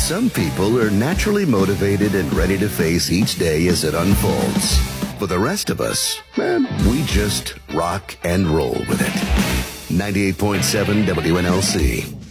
Some people are naturally motivated and ready to face each day as it unfolds. For the rest of us, we just rock and roll with it. 98.7 WNLC.